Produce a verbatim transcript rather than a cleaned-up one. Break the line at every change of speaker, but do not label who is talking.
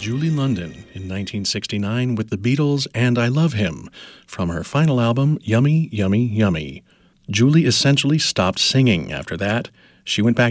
Julie London in nineteen sixty-nine with the Beatles and I Love Him from her final album, Yummy, Yummy, Yummy. Julie essentially stopped singing after that. She went back